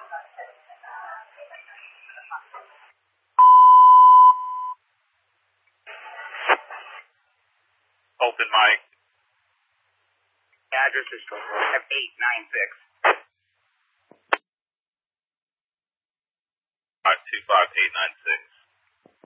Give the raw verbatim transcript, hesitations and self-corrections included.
Open mic. Address is eight nine six. five two five eight nine six.